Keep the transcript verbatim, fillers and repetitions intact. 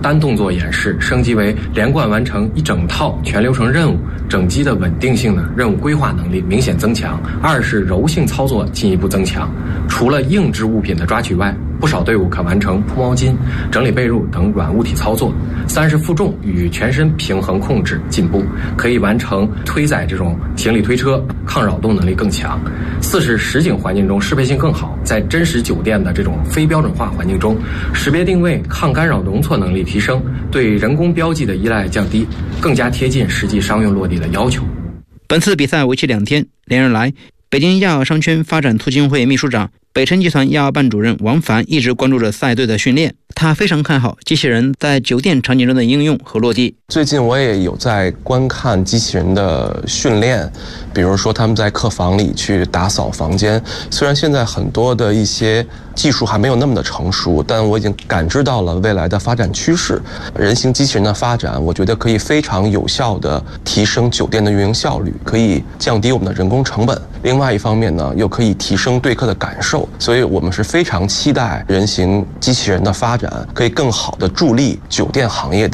单动作演示升级为连贯完成一整套全流程任务，整机的稳定性呢，任务规划能力明显增强。二是柔性操作进一步增强，除了硬质物品的抓取外，不少队伍可完成铺毛巾、整理被褥等软物体操作。三是负重与全身平衡控制进步，可以完成推载这种行李推车，抗扰动能力更强。四是实景环境中适配性更好，在真实酒店的这种非标准化环境中，识别定位、抗干扰容错能力提升，对人工标记的依赖降低，更加贴近实际商用落地的要求。 本次比赛为期两天，连日来，北京亚奥商圈发展促进会秘书长、北辰集团亚奥办主任王凡一直关注着赛队的训练。他非常看好机器人在酒店场景中的应用和落地。 最近我也有在观看机器人的训练，比如说他们在客房里去打扫房间。虽然现在很多的一些技术还没有那么的成熟，但我已经感知到了未来的发展趋势。人形机器人的发展，我觉得可以非常有效地提升酒店的运营效率，可以降低我们的人工成本。另外一方面呢，又可以提升对客的感受。所以我们是非常期待人形机器人的发展，可以更好地助力酒店行业的